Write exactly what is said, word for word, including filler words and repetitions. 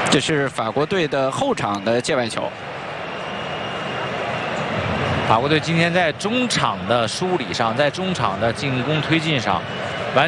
这是法国队的后场的界外球。 法国队今天在中场的梳理上，在中场的进攻推进上。